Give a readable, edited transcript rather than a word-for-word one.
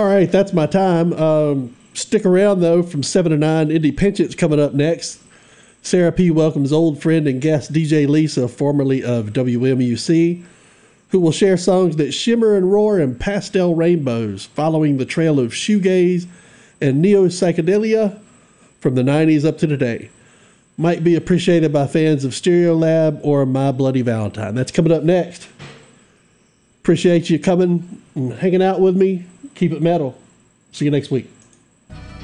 All right, that's my time. Stick around, though, from 7 to 9. Indie Pinchett's coming up next. Sarah P. welcomes old friend and guest DJ Lisa, formerly of WMUC, who will share songs that shimmer and roar in pastel rainbows, following the trail of shoegaze and neo-psychedelia from the 90s up to today. Might be appreciated by fans of Stereolab or My Bloody Valentine. That's coming up next. Appreciate you coming and hanging out with me. Keep it metal. See you next week.